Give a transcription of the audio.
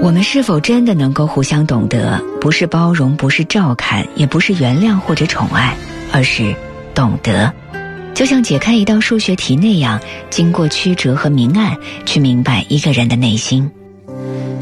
我们是否真的能够互相懂得，不是包容，不是照看，也不是原谅或者宠爱，而是懂得。就像解开一道数学题那样，经过曲折和明暗，去明白一个人的内心。